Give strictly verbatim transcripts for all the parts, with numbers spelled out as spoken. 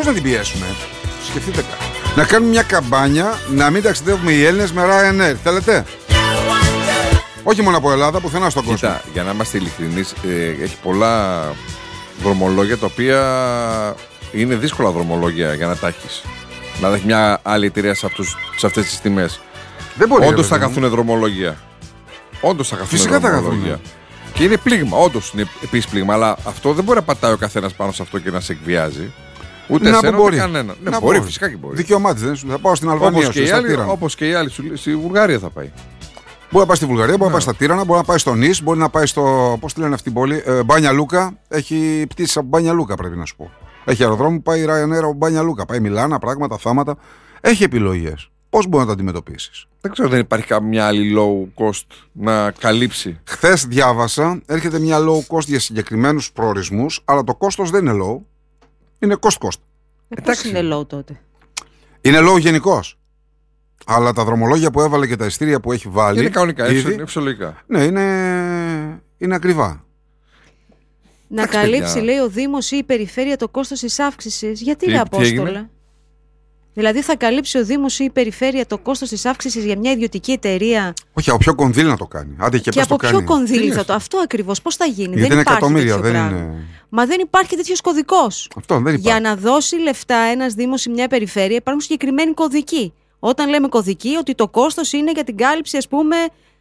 πώς να την πιέσουμε? Σκεφτείτε κάτι. Να κάνουμε μια καμπάνια να μην ταξιδεύουμε οι Έλληνες με Ryanair. Θέλετε? Όχι μόνο από Ελλάδα, πουθενά στον κόσμο. Κοίτα, για να είμαστε ειλικρινείς, ε, έχει πολλά δρομολόγια τα οποία είναι δύσκολα δρομολόγια για να τα έχεις. Να έχει μια άλλη εταιρεία σε, αυτούς, σε αυτές τις τιμές. Όντως θα καθούν δρομολόγια. Όντως θα καθούν δρομολόγια. Και είναι πλήγμα, όντως είναι επίσης πλήγμα. Αλλά αυτό δεν μπορεί να πατάει ο καθένας πάνω σε αυτό και να σε εκβιάζει. Ούτε να εσένα, μπορεί. ούτε κανένα. Να ναι, μπορεί, μπορεί, φυσικά και μπορεί. Δικαιωμάτι δεν σου. Θα πάω στην Αλβανία. Όπως και, άλλοι, όπως και οι άλλοι, στη Βουλγαρία θα πάει. Μπορεί να πάει στη Βουλγαρία, μπορεί να πάει στα Τύρανα, μπορεί να πάει στο Νις, μπορεί να πάει στο. Πώς τη λένε αυτή την πόλη, ε, Μπάνια Λούκα. Έχει πτήσει από Μπάνια Λούκα, πρέπει να σου πω. Έχει αεροδρόμιο, πάει η Ryanair από Μπάνια Λούκα. Πάει Μιλάνα, πράγματα, θάματα. Έχει επιλογές. Πώς μπορεί να τα αντιμετωπίσεις? Δεν ξέρω, δεν υπάρχει καμιά άλλη low cost να καλύψει. Χθες διάβασα, έρχεται μια low cost για συγκεκριμένους προορισμούς, αλλά το κόστος δεν είναι low. Είναι cost cost. Ε, πώς είναι low τότε? Είναι low γενικώς. Αλλά τα δρομολόγια που έβαλε και τα ειστήρια που έχει βάλει. Είναι κανονικά, ήδη, είναι φυσιολογικά. Ναι, είναι, είναι ακριβά. Να Εντάξει, καλύψει, παιδιά. λέει ο Δήμος ή η Περιφέρεια, το κόστος της αύξησης. Γιατί, ρε έγινε? Απόστολε? Δηλαδή θα καλύψει ο Δήμος ή η Περιφέρεια το κόστος της αύξησης για μια ιδιωτική εταιρεία? Όχι, από ποιο κονδύλι να το κάνει. Άντε και, Και πες από το ποιο κάνει. κονδύλι θα το? Αυτό ακριβώς. Πώς θα γίνει? Γιατί δεν είναι υπάρχει εκατομμύρια, τέτοιο δεν πράγμα. είναι. Μα δεν υπάρχει τέτοιος κωδικός. Αυτό δεν υπάρχει. Για να δώσει λεφτά ένας Δήμος ή μια Περιφέρεια υπάρχουν συγκεκριμένοι κωδικοί. Όταν λέμε κωδική, ότι το κόστος είναι για την κάλυψη, ας πούμε,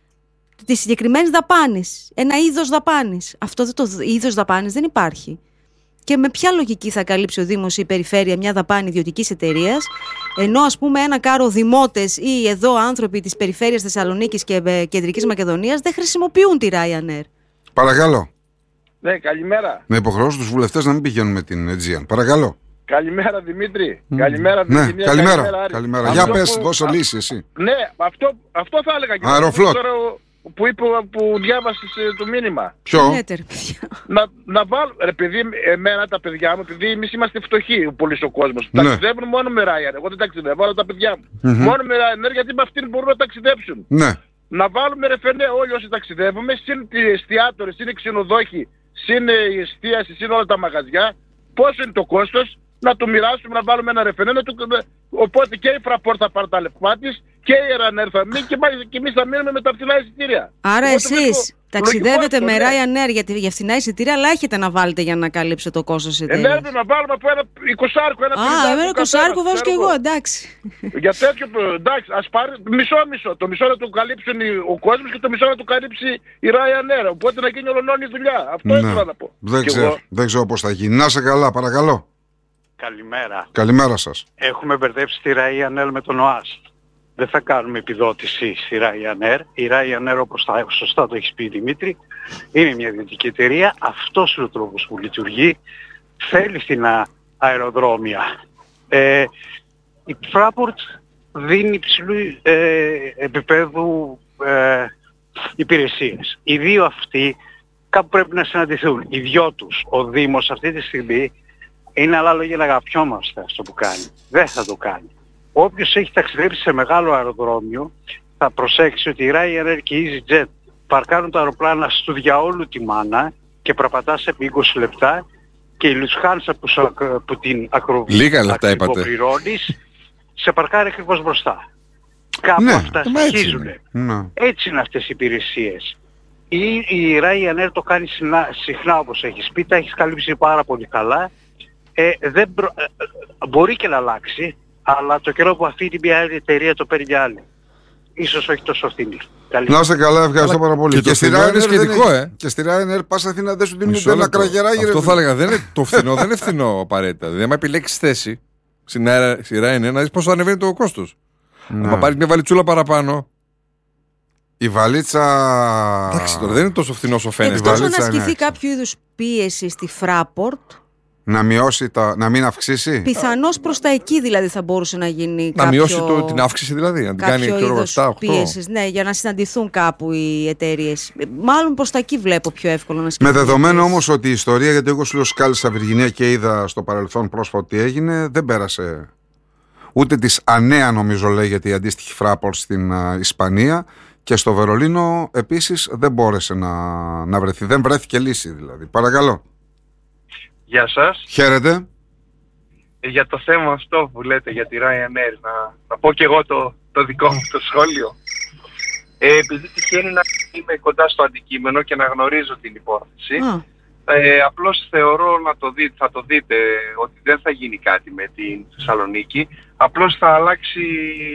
της συγκεκριμένης δαπάνης. Ένα είδος δαπάνης. Αυτό το είδος δαπάνης δεν υπάρχει. Και με ποια λογική θα καλύψει ο Δήμος ή η Περιφέρεια μια δαπάνη ιδιωτικής εταιρείας, ενώ ας πούμε ένα κάρο δημότες ή εδώ άνθρωποι της Περιφέρειας Θεσσαλονίκης και Κεντρικής Μακεδονίας δεν χρησιμοποιούν τη Ryanair? Παρακαλώ. Ναι, καλημέρα. Να υποχρεώσω τους βουλευτές να μην πηγαίνουν με την Aegean. Παρακαλώ. Καλημέρα Δημήτρη. Mm. Καλημέρα Ναι, Δημήτρη. καλημέρα. Καλημέρα, καλημέρα. Αυτό Για πες, που... δώσε α... λύση εσύ. Ναι, αυτό, αυτό θα έλεγα και Αεροφλότ. τώρα που, είπε, που διάβασες το μήνυμα. Ποιο? Λέτε, ρε, παιδιά. Να, να βάλω, ρε παιδί, εμένα τα παιδιά μου, επειδή εμείς είμαστε φτωχοί, πολύ ο κόσμος, Ναι. ταξιδεύουν μόνο με Ryanair. Εγώ δεν ταξιδεύω, αλλά τα παιδιά μου. Mm-hmm. Μόνο με Ryanair, γιατί με αυτήν μπορούν να ταξιδέψουν. Ναι. Να βάλουμε ρεφενέ όλοι όσοι ταξιδεύουμε, συν οι εστιατόρες, συν οι ξενοδόχοι, συν η εστίαση, συν όλα τα μαγαζιά. Πόσο είναι το κόστος? Να το μοιράσουμε, να βάλουμε ένα ρεφενέ, να το... οπότε και η Fraport θα πάρει τα λεφτά της και η Ryanair θα μείνει και, και εμείς θα μείνουμε με τα φθηνά εισιτήρια. Άρα Οπότε εσείς βλέπω, ταξιδεύετε λογικό με αυτό, ναι. Ryanair για, τη- για φθηνά εισιτήρια, αλλά έχετε να βάλετε για να καλύψετε το κόστος της Ε, ναι, εταιρείας. ρε, να βάλουμε από ένα εικοσάρικο, ένα Α, πενηντάρικο εμένα καθένας, εικοσάρικο βάζω ξέρω και εγώ, εγώ. εντάξει. Για τέτοιο, εντάξει, ας πάρει μισό-μισό. Το μισό να το καλύψουν οι- ο κόσμος και το μισό να το καλύψει η Ryanair. Οπότε να γίνει ολονόνη δουλειά. Αυτό ήθελα να πω. Δεν Κι ξέρω, εγώ. δεν ξέρω πώς θα γίνει. Να σε καλά, παρακαλώ. Καλημέρα. Καλημέρα σας. Έχουμε μπερδέψει τη Ryanair με τον ΟΑΣΤ. Δεν θα κάνουμε επιδότηση στη Ryanair. Η Ryanair, όπως θα, σωστά το έχεις πει Δημήτρη, είναι μια ιδιωτική εταιρεία. Αυτός είναι ο τρόπος που λειτουργεί. Θέλει φθηνά αεροδρόμια. Ε, η Fraport δίνει υψηλού ε, επίπεδου ε, υπηρεσίες. Οι δύο αυτοί κάπου πρέπει να συναντηθούν. Οι δυο τους, ο Δήμος αυτή τη στιγμή, είναι άλλα λόγια να αγαπιόμαστε αυτό που κάνει. Δεν θα το κάνει. Όποιος έχει ταξιδέψει σε μεγάλο αεροδρόμιο θα προσέξει ότι η Ryanair και η EasyJet παρκάρουν τα αεροπλάνα στο διαόλου τη μάνα και προπατάς επί είκοσι λεπτά και η Lufthansa που, σου, που την Λίγα λεπτά είπατε. ακριβοπληρώνεις σε παρκάρει ακριβώς μπροστά. Κάπου Ναι, αυτά μα έτσι σχίζουν. είναι. Ναι. Έτσι είναι αυτές οι υπηρεσίες. Η, η Ryanair το κάνει συχνά, συχνά όπως έχεις πει, τα έχεις καλύψει πάρα πολύ καλά. Ε, δεν προ... ε, μπορεί και να αλλάξει, αλλά το καιρό που αφήνει μια άλλη εταιρεία το παίρνει άλλη. Ίσως όχι τόσο φθηνή. Να είστε καλά, ευχαριστώ πάρα πολύ. και το φθηνό είναι σχετικό, δεν- ε. Και στη Ryanair πας Αθήνα δεν σου δίνουν Μισό ένα λεπτό. κραγεράκι. Αυτό ρε. θα έλεγα. Δεν είναι, το φθηνό δεν είναι φθηνό απαραίτητα. Δηλαδή, άμα επιλέξεις θέση στην αέρα- στη Ryanair, να δεις πόσο ανεβαίνει το κόστος. Ναι. Αν πάρεις μια βαλιτσούλα παραπάνω. Η βαλίτσα. Εντάξει, τώρα δεν είναι τόσο φθηνό όσο φαίνεται. Εκτός αν βαλίτσα είναι ασκηθεί έξω. κάποιο είδους πίεση στη Fraport, Να μειώσει τα. Να μην αυξήσει. πιθανώς προς τα εκεί δηλαδή θα μπορούσε να γίνει Να κάποιο, μειώσει το, την αύξηση δηλαδή. Να την κάνει κάποιο ξέρω, είδος επτά οκτώ. πίεσης, ναι, για να συναντηθούν κάπου οι εταιρείες. Μάλλον προς τα εκεί βλέπω πιο εύκολο να Με σκεφτούν. δεδομένο όμως ότι η ιστορία, γιατί εγώ σου λέω σκάλισα Βυργινία και είδα στο παρελθόν πρόσφατα τι έγινε, δεν πέρασε ούτε της ΑΝΕΑ νομίζω λέγεται η αντίστοιχη Fraport στην α, Ισπανία και στο Βερολίνο επίσης δεν μπόρεσε να, να βρεθεί, δεν βρέθηκε λύση δηλαδή. Παρακαλώ. Γεια σας. Χαίρετε. για το θέμα αυτό που λέτε για τη Ryanair, να, να πω και εγώ το, το δικό μου το σχόλιο. Ε, επειδή τυχαίνει να είμαι κοντά στο αντικείμενο και να γνωρίζω την υπόθεση, Α. ε, απλώς θεωρώ να το δείτε, θα το δείτε ότι δεν θα γίνει κάτι με την Θεσσαλονίκη, απλώς θα αλλάξει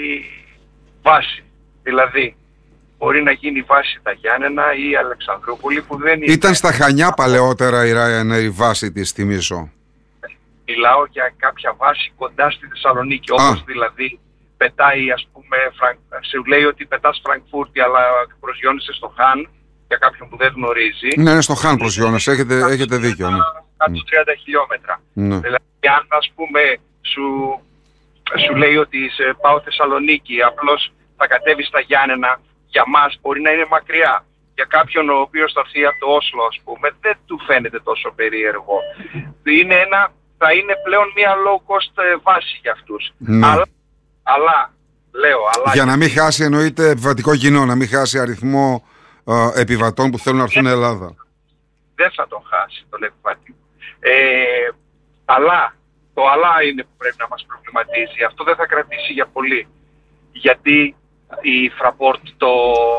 βάση. Δηλαδή, μπορεί να γίνει βάση τα Γιάννενα ή η Αλεξανδρούπολη που δεν είναι... Ήταν στα Χανιά παλαιότερα η Ryanair η βάση της, θυμίζω. Μιλάω για κάποια βάση κοντά στη Θεσσαλονίκη, όπως δηλαδή πετάει, ας πούμε, Φρανκ... σε λέει ότι πετάς Φραγκφούρτη αλλά προσγειώνεσαι στο Χαν, για κάποιον που δεν γνωρίζει. Ναι, είναι στο Χαν προσγειώνεσαι, έχετε, έχετε δίκιο. Ναι. εκατόν τριάντα χιλιόμετρα. Ναι. Δηλαδή αν, ας πούμε, σου, σου λέει ότι σε πάω Θεσσαλονίκη, απλώς θα κατέβει στα Γιάννενα, για μας μπορεί να είναι μακριά. Για κάποιον ο οποίος θα έρθει από το Όσλο, ας πούμε, δεν του φαίνεται τόσο περίεργο. Είναι ένα, θα είναι πλέον μια low cost βάση για αυτούς. Ναι. Αλλά, αλλά, λέω, αλλά... Για να μην χάσει, εννοείται, επιβατικό κοινό, να μην χάσει αριθμό ε, επιβατών που θέλουν να έρθουν στην Ελλάδα. Δεν θα τον χάσει τον επιβατή. Ε, αλλά, το αλλά είναι που πρέπει να μας προβληματίζει. Αυτό δεν θα κρατήσει για πολύ. Γιατί η Fraport το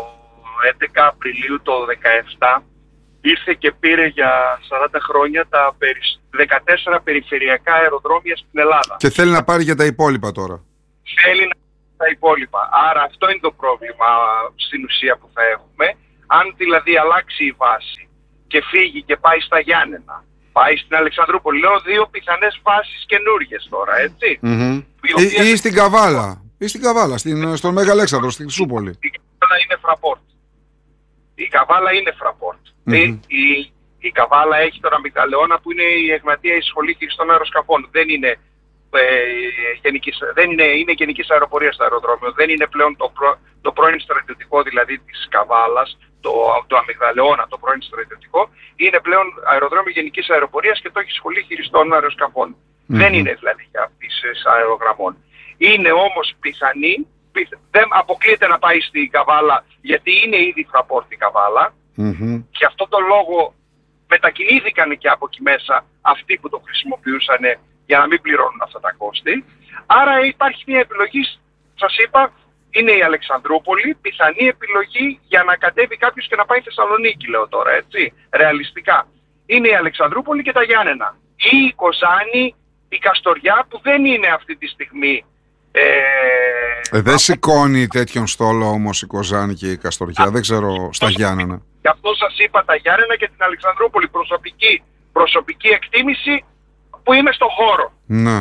έντεκα Απριλίου το δεκαεπτά ήρθε και πήρε για σαράντα χρόνια τα δεκατέσσερα περιφερειακά αεροδρόμια στην Ελλάδα. Και θέλει να πάρει για τα υπόλοιπα τώρα. Θέλει να πάρει τα υπόλοιπα. Άρα αυτό είναι το πρόβλημα στην ουσία που θα έχουμε. Αν δηλαδή αλλάξει η βάση και φύγει και πάει στα Γιάννενα, πάει στην Αλεξανδρούπολη, λέω δύο πιθανές βάσεις καινούργιες τώρα, έτσι. Mm-hmm. Οποίες... Ή, ή στην Καβάλα. Ή στην Καβάλα, στην, στον Μέγα Αλέξανδρο, στην Σούπολη. Η Καβάλα είναι Fraport. Η Καβάλα είναι Fraport. Mm-hmm. Η, η, η Καβάλα έχει τον Αμυγδαλεώνα που είναι η Εγνατία η Σχολή Χειριστών Αεροσκαφών. Δεν είναι, ε, γενικής, δεν είναι, είναι γενικής αεροπορίας στο αεροδρόμιο. Δεν είναι πλέον το, προ, το πρώην στρατιωτικό δηλαδή της Καβάλας, το, το Αμυγδαλεώνα, το πρώην στρατιωτικό. Είναι πλέον αεροδρόμιο γενικής αεροπορίας και το έχει Σχολή Χειριστών Αεροσκαφών. Mm-hmm. Δεν είναι δηλαδή για πτήσεις αερογραμμών. Είναι όμως πιθανή, πιθ... δεν αποκλείεται να πάει στην Καβάλα γιατί είναι ήδη Fraport η Καβάλα mm-hmm. και αυτό το λόγο μετακινήθηκαν και από εκεί μέσα αυτοί που το χρησιμοποιούσαν για να μην πληρώνουν αυτά τα κόστη. Άρα υπάρχει μια επιλογή, σας είπα, είναι η Αλεξανδρούπολη, πιθανή επιλογή για να κατέβει κάποιος και να πάει Θεσσαλονίκη, λέω τώρα, έτσι, ρεαλιστικά. Είναι η Αλεξανδρούπολη και τα Γιάννενα. Ή η Κοζάνη, η Καστοριά που δεν είναι αυτή τη στιγμή. Ε, ε, δεν σηκώνει τέτοιον στόλο όμως η Κοζάνη και η Καστοριά, α, δεν ξέρω στα Γιάννενα. Γι' αυτό σας είπα τα Γιάννενα και την Αλεξανδρούπολη, προσωπική, προσωπική εκτίμηση που είμαι στο χώρο. Ναι.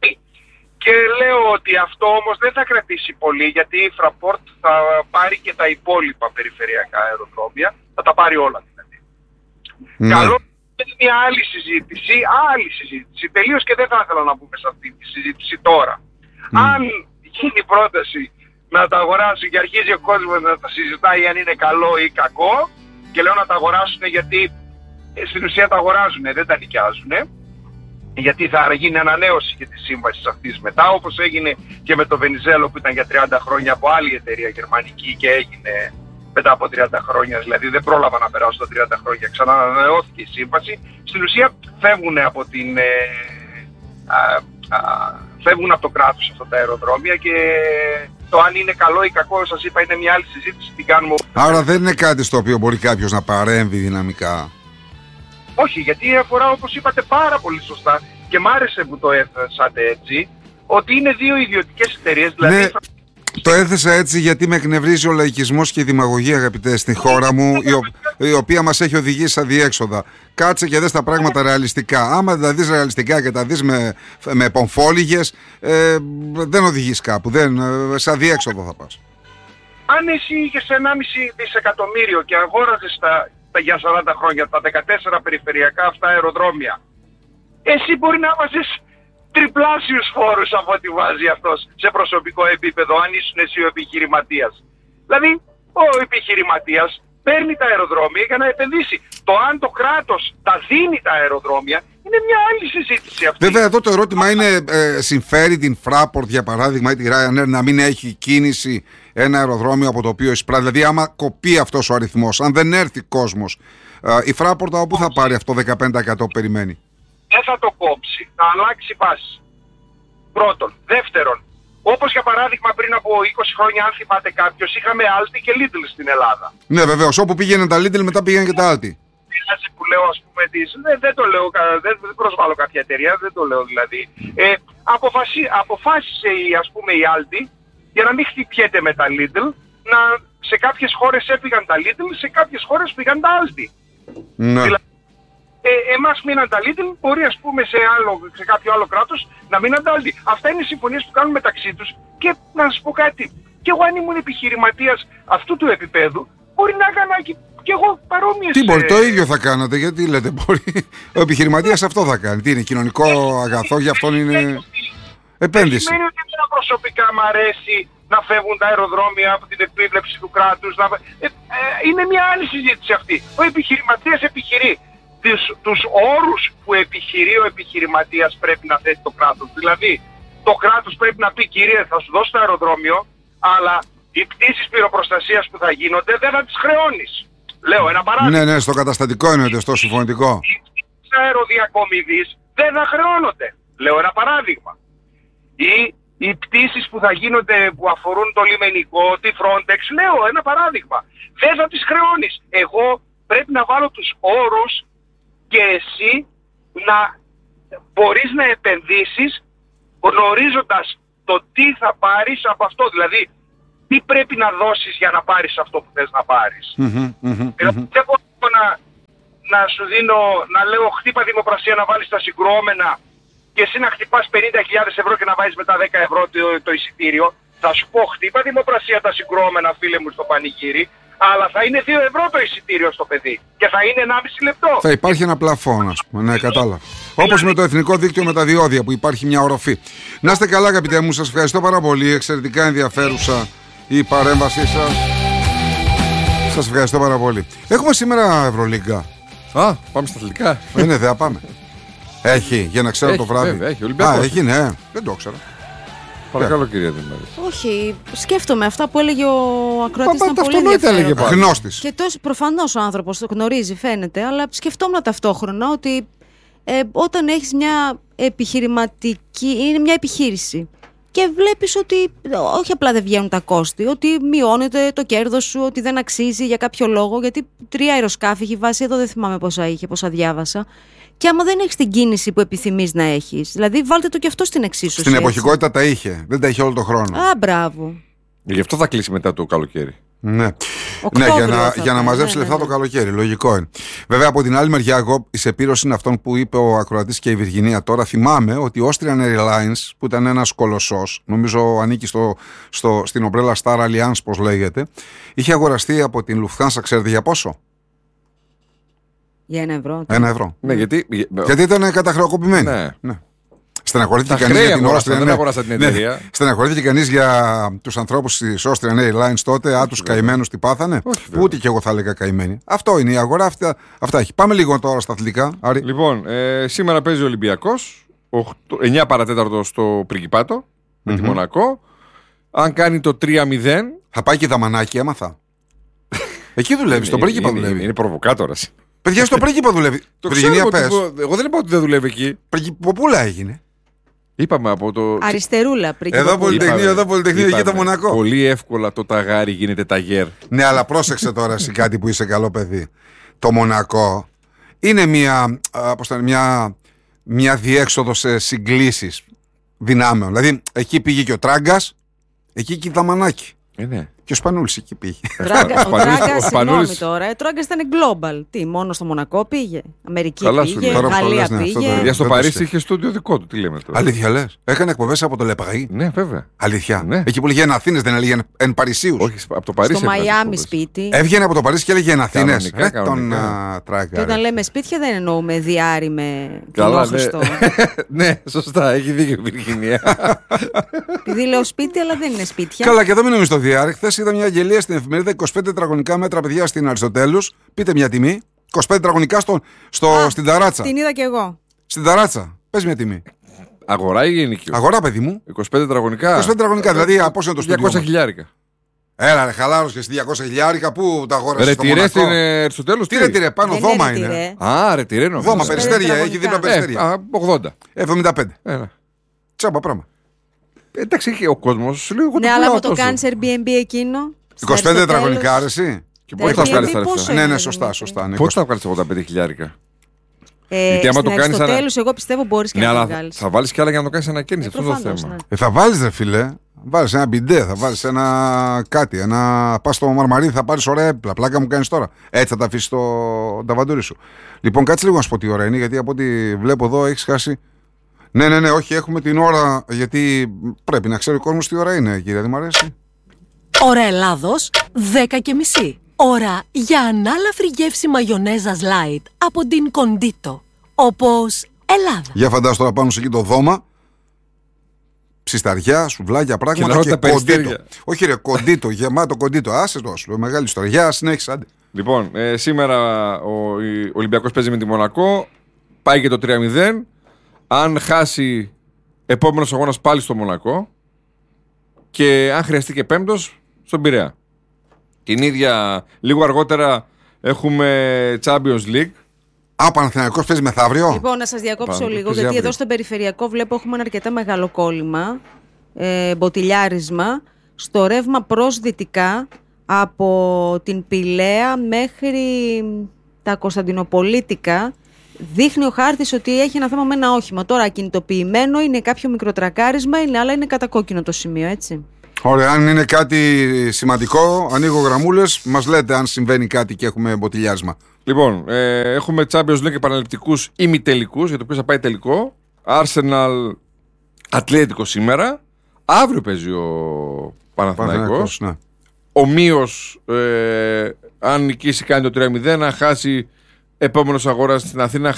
Και λέω ότι αυτό όμως δεν θα κρατήσει πολύ γιατί η Fraport θα πάρει και τα υπόλοιπα περιφερειακά αεροδρόμια, θα τα πάρει όλα δηλαδή. Ναι. Καλό είναι μια άλλη συζήτηση, άλλη συζήτηση, τελείως και δεν θα ήθελα να μπούμε σε αυτή τη συζήτηση τώρα. Mm. Αν γίνει πρόταση να τα αγοράσουν και αρχίζει ο κόσμος να τα συζητάει αν είναι καλό ή κακό και λέω να τα αγοράσουν γιατί στην ουσία τα αγοράζουν, δεν τα νοικιάζουν, γιατί θα γίνει ανανέωση και τη σύμβαση αυτής μετά, όπως έγινε και με το Βενιζέλο που ήταν για τριάντα χρόνια από άλλη εταιρεία γερμανική και έγινε μετά από τριάντα χρόνια, δηλαδή δεν πρόλαβα να περάσω τα τριάντα χρόνια, ξανανανεώθηκε η σύμβαση. Στην ουσία φεύγουν από την... Ε, α, α, φεύγουν από το κράτος αυτά τα αεροδρόμια και το αν είναι καλό ή κακό, σας είπα, είναι μια άλλη συζήτηση, την κάνουμε... Άρα δεν είναι κάτι στο οποίο μπορεί κάποιος να παρέμβει δυναμικά. Όχι, γιατί αφορά, όπως είπατε πάρα πολύ σωστά και μ' άρεσε που το έθεσατε έτσι, ότι είναι δύο ιδιωτικές εταιρείες, δηλαδή... Ναι, το έθεσα έτσι γιατί με εκνευρίζει ο λαϊκισμός και η δημαγωγία, αγαπητέ, στην χώρα μου, η, ο, η οποία μας έχει οδηγήσει σε αδιέξοδα. Κάτσε και δες τα πράγματα ρεαλιστικά. Άμα δεν τα δεις ρεαλιστικά και τα δεις με, με πομφόλιγες, ε, δεν οδηγείς κάπου, δεν, σε αδιέξοδο θα πας. Αν εσύ είχες ενάμιση δισεκατομμύριο και αγόραζες τα, τα για σαράντα χρόνια τα δεκατέσσερα περιφερειακά αυτά αεροδρόμια, εσύ μπορεί να βάζεις τριπλάσιους φόρους από ό,τι βάζει αυτός σε προσωπικό επίπεδο, αν ήσουν εσύ ο επιχειρηματίας. Δηλαδή, ο επιχειρηματίας παίρνει τα αεροδρόμια για να επενδύσει. Το αν το κράτος τα δίνει τα αεροδρόμια είναι μια άλλη συζήτηση αυτή. Βέβαια, εδώ το ερώτημα είναι, ε, συμφέρει την Fraport, για παράδειγμα, ή τη Ryanair να μην έχει κίνηση ένα αεροδρόμιο από το οποίο εισπράττει. Δηλαδή, άμα κοπεί αυτός ο αριθμός, αν δεν έρθει κόσμος, ε, η Fraport από πού θα πάρει αυτό το δεκαπέντε τοις εκατό που περιμένει? Δεν θα το κόψει, θα αλλάξει βάση. Πρώτον. Δεύτερον, όπως για παράδειγμα πριν από είκοσι χρόνια, αν θυμάται κάποιος, είχαμε Aldi και Lidl στην Ελλάδα. Ναι, βεβαίως. Όπου πήγαιναν τα Lidl, μετά πήγαιναν και τα Aldi. Που λέω, ας πούμε, της, δεν, δεν το λέω, δεν, δεν προσβάλλω κάποια εταιρεία, δεν το λέω δηλαδή. Ε, αποφασί, αποφάσισε η, ας πούμε, η Aldi, για να μην χτυπιέται με τα Lidl, να, σε κάποιες χώρες έφυγαν τα Lidl, σε κάποιες χώρες πήγαν τα Aldi. Ναι. Δηλαδή, ε, εμάς μείναν τα Lidl, μπορεί, ας πούμε, σε, άλλο, σε κάποιο άλλο κράτος να μείναν τα Aldi. Αυτά είναι οι συμφωνίες που κάνουν μεταξύ τους και να σας πω κάτι. Και εγώ αν ήμουν επιχειρηματίας αυτού του επίπεδου, μπορεί να έκανα και, και εγώ παρόμοιες... Τι μπορεί, ε... το ίδιο θα κάνατε, γιατί λέτε μπορεί. Ο επιχειρηματίας αυτό θα κάνει. Τι είναι, κοινωνικό αγαθό, για αυτόν είναι επένδυση. Σημαίνει ότι εμένα προσωπικά μου αρέσει να φεύγουν τα αεροδρόμια από την επίβλεψη του κράτους. Να... Ε, ε, είναι μια άλλη συζήτηση αυτή. Ο επιχειρηματίας επιχειρεί. Τους, τους όρους που επιχειρεί ο επιχειρηματίας πρέπει να θέσει το κράτος. Δηλαδή, το κράτος πρέπει να πει, κύριε, θα σου δώσω το αεροδρόμιο, αλλά οι πτήσεις πυροπροστασίας που θα γίνονται δεν θα τις χρεώνεις. Λέω ένα παράδειγμα. Ναι, ναι, στο καταστατικό εννοείται, στο συμφωνητικό. Οι πτήσεις αεροδιακομιδής δεν θα χρεώνονται. Λέω ένα παράδειγμα. Ή οι πτήσεις που θα γίνονται που αφορούν το λιμενικό, τη Frontex, λέω ένα παράδειγμα. Δεν θα τις χρεώνεις. Εγώ πρέπει να βάλω τους όρους και εσύ να μπορείς να επενδύσεις γνωρίζοντας το τι θα πάρεις από αυτό. Δηλαδή, τι πρέπει να δώσεις για να πάρεις αυτό που θες να πάρεις. Mm-hmm, mm-hmm, δηλαδή, δεν μπορώ να, να σου δίνω, να λέω χτύπα δημοπρασία να βάλεις τα συγκρουόμενα και εσύ να χτυπάς πενήντα χιλιάδες ευρώ και να βάζεις μετά δέκα ευρώ το, το εισιτήριο. Θα σου πω χτύπα δημοπρασία τα συγκρουόμενα, φίλε μου, στο πανηγύρι. Αλλά θα είναι δύο ευρώ το εισιτήριο στο παιδί και θα είναι ενάμιση λεπτό. Θα υπάρχει ένα πλαφόν, ας πούμε. Ναι, κατάλαβα. Όπως με το εθνικό δίκτυο με τα διόδια που υπάρχει μια οροφή. Να είστε καλά, αγαπητέ μου. Σας ευχαριστώ πάρα πολύ. Εξαιρετικά ενδιαφέρουσα η παρέμβασή σας. Σας ευχαριστώ πάρα πολύ. Έχουμε σήμερα Ευρωλίγκα. Α, πάμε στα αθλητικά. Είναι, δεν πάμε. Έχει, για να ξέρω Έχει, το βράδυ. Βέβαια, έχει, Ολυμπιακός. Α, έχει, ναι. Δεν το ξέρω. Παρακαλώ, κυρία Δημάρη. Όχι, σκέφτομαι αυτά που έλεγε ο ακροατής. Μα, Ήταν πολύ αυτονόητα έλεγε ενδιαφέροντα. πάλι. Γνώστης. Και τόσο προφανώς ο άνθρωπος το γνωρίζει, φαίνεται, αλλά σκεφτόμουν ταυτόχρονα ότι ε, όταν έχεις μια επιχειρηματική, είναι μια επιχείρηση και βλέπεις ότι όχι απλά δεν βγαίνουν τα κόστη, ότι μειώνεται το κέρδος σου, ότι δεν αξίζει για κάποιο λόγο, γιατί τρία αεροσκάφη έχει βάσει, εδώ δεν θυμάμαι πόσα είχε, πόσα διάβασα. Και άμα δεν έχεις την κίνηση που επιθυμείς να έχεις, δηλαδή βάλτε το και αυτό στην εξίσωση. Στην εποχικότητα τα είχε. Δεν τα είχε όλο τον χρόνο. Α, μπράβο. Γι' αυτό θα κλείσει μετά το καλοκαίρι. Ναι, Οκτώβριο ναι, για να, θα για να πάει, μαζέψει ναι, λεφτά ναι, το ναι. καλοκαίρι. Λογικό είναι. Βέβαια, από την άλλη μεριά, εγώ η σεπήρωση είναι αυτόν που είπε ο ακροατής και η Βιργινία τώρα. Θυμάμαι ότι η Austrian Airlines, που ήταν ένας κολοσσός, νομίζω ανήκει στο, στο, στην ομπρέλα Star Alliance, πώς λέγεται, είχε αγοραστεί από την Lufthansa, ξέρετε για πόσο? Για ένα ευρώ. Ένα ευρώ. Ναι, γιατί. Γιατί ήταν καταχρεοκοπημένη. Ναι. Ναι. Στεναχωρήθηκε Τα κανείς χρέη για την αγοράσαν, Austrian δεν Air- αγοράσαν την Ναι, εταιρεία. στεναχωρήθηκε κανείς για τους ανθρώπους της Austrian Airlines τότε, α, τους καημένους τι πάθανε. Όχι, Που βέβαια. ούτε και εγώ θα έλεγα καημένοι. Αυτό είναι η αγορά, αυτά, αυτά έχει. Πάμε λίγο τώρα στα αθλητικά. Άρη. Λοιπόν, ε, σήμερα παίζει ο Ολυμπιακός, εννιά παρατέταρτο στο Πριγκιπάτο, με τη Μονακό. Αν κάνει το τρία μηδέν. Θα πάει και δαμανάκι, έμαθα. Εκεί δουλεύει, στον πρίγκιπα είναι, δουλεύει. Είναι, είναι προβοκάτορας. Παιδιά, στον πρίγκιπα δουλεύει. Το Βιργινία, ξέρω, πες. ότι- εγώ δεν είπα ότι δεν δουλεύει εκεί. Πριγκιποπούλα έγινε. Είπαμε από το. Αριστερούλα πριν. Εδώ Πολυτεχνείο, Είπαμε. εδώ Πολυτεχνείο, εκεί το Είπαμε. Μονακό. Πολύ εύκολα το ταγάρι γίνεται ταγέρ. Ναι, αλλά πρόσεξε τώρα εσύ κάτι που είσαι καλό παιδί. Το Μονακό είναι μια, α, πώς θα είναι, μια, μια διέξοδο σε συγκλήσεις δυνάμεων. Δηλαδή, εκεί πήγε και ο Τράγκας, εκεί και η Δαμανάκη. Ε, ναι. Και ο Σπανούλης εκεί πήγε. Τράγκα, ο Πανούλης- Τράγκα, ο συγγνώμη Πανούλης- τώρα. Ο Τράγκα ήταν global. Τι, μόνο στο Μονακό πήγε. Αμερική Καλά σου πήγε. λέω. Τώρα που το Γαλλία λες, ναι, αυτό το πήγε. λέω. Για στο δεν το Παρίσι ξέρω. είχε στούντιο δικό του. Τι λέμε τώρα. Αλήθεια λες. Έκανε εκπομπές από το Λεπαγή. Ναι, βέβαια. Αλήθεια. Ναι. Εκεί που λέγε εν Αθήνες δεν έλεγε εν- εν Παρισίους. Όχι, από το Παρίσι. Στο έβγαζε Μαϊάμι εκπομπές. σπίτι. Έβγαινε από το Παρίσι και έλεγε εν Αθήνες. Κανονικά, Ε, τον κανονικά. α, Τράγκα. Και ρε. όταν λέμε σπίτια δεν εννοούμε διάρρη με Καλά, ναι. κοινόχρηστο. Ναι, σωστά. Έχει δίκιο η Βιργινία. Επειδή λέω σπίτι, αλλά δεν είναι σπίτια. Καλά, και εδώ μείνουμε στο διάρρη. Χθες είδα μια αγγελία στην εφημερίδα είκοσι πέντε τετραγωνικά μέτρα, παιδιά, στην Αριστοτέλους. Πείτε μια τιμή. είκοσι πέντε τετραγωνικά στο, στο, Α, στην ταράτσα. Την είδα κι εγώ. Στην ταράτσα. Πες μια τιμή. Αγορά ή γενικείο. Αγορά, παιδί μου. είκοσι πέντε τετραγωνικά. είκοσι πέντε τετραγωνικά. Δηλαδή, από πόσο είναι το στούντιο διακόσια μας? χιλιάρικα. Έλα, ρε, χαλάρος και στη διακόσια χιλιάρικα. Πού τα αγόρασες Ρε στο τυρέ Μονακό? στην ε, στο τέλος. Τι ρε, τι ρε, πάνω Δεν δώμα είναι είναι. τυρέ. Α, ρε τυρέ νομίζω. Δώμα, είκοσι πέντε περιστέρια. Έχει τετραγωνικά. δίπλα Ε, περιστέρια. α, ογδόντα. εβδομήντα πέντε. Έλα. Τσάμπα πράγμα. Εντάξει, έχει ο κόσμος λίγο. Ναι, αλλά άμα το κάνει Airbnb εκείνο. είκοσι πέντε τετραγωνικά αρεσί. Και πώς θα βγάλεις τα λεφτά. Ναι, ναι, σωστά, σωστά. Πώς θα βγάλεις ογδόντα πέντε χιλιάρικα. Ε, Γιατί άμα το κάνεις. Στο ανα... τέλος, εγώ πιστεύω μπορείς και ναι, να το αλλά βγάλεις. θα βάλεις και άλλα για να το κάνεις ανακαίνιση. Αυτό είναι το θέμα. Ναι. Ε, θα βάλεις, ρε φίλε. Βάλεις ένα μπιντέ, θα βάλεις ένα κάτι. Ένα... Πας στο Μαρμαρίδι, θα πάρεις ωραία έπιπλα. Πλάκα μου κάνεις τώρα. Έτσι θα τα αφήσεις το ταβαντούρι σου. Λοιπόν, κάτσε λίγο να σου πω τι ώρα είναι, γιατί από ό,τι βλέπω εδώ έχεις χάσει. Ναι, ναι, ναι, όχι, έχουμε την ώρα. Γιατί πρέπει να ξέρει ο κόσμος τι ώρα είναι, κύριε, δεν μ' αρέσει. Ώρα Ελλάδος, δέκα και μισή. Ώρα για ανάλαφρη γεύση μαγιονέζας light από την Κοντίτο. Όπως Ελλάδα. Για φαντάσου τώρα πάνω σε εκεί το δώμα. Ψισταριά, σουβλάκια, πράγματα και, και κοντίτο. Όχι ρε, κοντίτο, γεμάτο κοντίτο. Άσε το, σου λέω, μεγάλη ιστορία. Γεια, συνέχισε, άντε. Λοιπόν, ε, σήμερα ο, ο Ολυμπιακός παίζει με τη Μονακό. Πάει και το τρία μηδέν. Αν χάσει, επόμενος αγώνας πάλι στο Μονακό. Και αν χρειαστεί και πέμπτος, στον Πειραιά. Την ίδια, λίγο αργότερα έχουμε Champions League. Α, ο Παναθηναϊκός παίζει μεθαύριο. Λοιπόν, να σας διακόψω λίγο, γιατί αύριο. Εδώ στον περιφερειακό βλέπω έχουμε ένα αρκετά μεγάλο κόλλημα, ε, μποτιλιάρισμα, στο ρεύμα προς δυτικά, από την Πηλαία μέχρι τα Κωνσταντινοπολίτικα. Δείχνει ο χάρτης ότι έχει ένα θέμα με ένα όχημα. Τώρα ακινητοποιημένο, είναι κάποιο μικροτρακάρισμα, είναι, αλλά είναι κατακόκκινο το σημείο, έτσι. Ωραία, αν είναι κάτι σημαντικό, ανοίγω γραμμούλες, μας λέτε αν συμβαίνει κάτι και έχουμε μποτιλιάρισμα. Λοιπόν, ε, έχουμε Champions League επαναληπτικούς ημιτελικούς, για το οποίο θα πάει τελικό. Arsenal Ατλέτικο σήμερα. Αύριο παίζει ο Παναθηναϊκός. Ναι. Ομοίως, ε, αν νικήσει κάνει το τρία μηδέν, αν χάσει επόμενος αγώνας στην Αθήνα,